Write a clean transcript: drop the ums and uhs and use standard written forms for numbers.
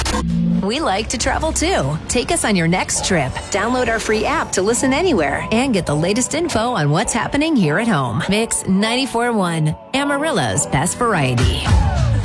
We like to travel too. Take us on your next trip. Download our free app to listen anywhere and get the latest info on what's happening here at home. Mix 94.1, Amarillo's best variety.